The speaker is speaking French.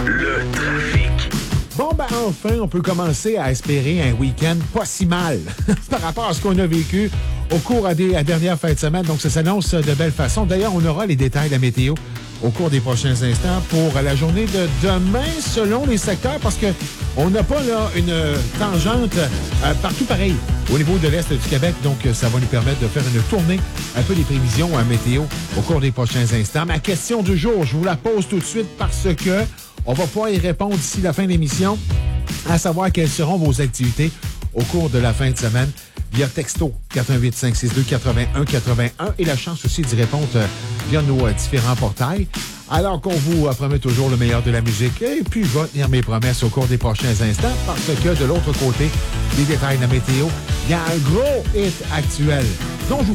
Le trafic. Bon, ben enfin, on peut commencer à espérer un week-end pas si mal par rapport à ce qu'on a vécu au cours des dernières fins de semaine. Donc, ça s'annonce de belle façon. D'ailleurs, on aura les détails de la météo au cours des prochains instants pour la journée de demain selon les secteurs parce que on n'a pas là une tangente partout pareil au niveau de l'Est du Québec. Donc, ça va nous permettre de faire une tournée un peu des prévisions météo au cours des prochains instants. Ma question du jour, je vous la pose tout de suite parce que on va pouvoir y répondre d'ici la fin de l'émission, à savoir quelles seront vos activités au cours de la fin de semaine via texto 418-562-8181 et la chance aussi d'y répondre via nos différents portails. Alors qu'on vous promet toujours le meilleur de la musique et puis je vais tenir mes promesses au cours des prochains instants parce que de l'autre côté des détails de la météo, il y a un gros hit actuel dont je vous